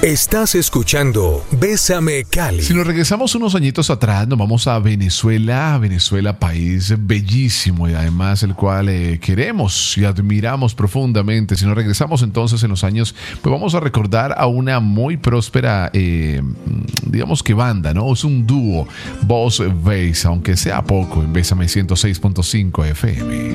Estás escuchando Bésame Cali. Si nos regresamos unos añitos atrás, nos vamos a Venezuela. Venezuela, país bellísimo y además el cual queremos y admiramos profundamente. Si nos regresamos entonces en los años, pues vamos a recordar a una muy próspera, digamos que banda, ¿no? Es un dúo, Boss Bass, aunque sea poco, en Bésame 106.5 FM.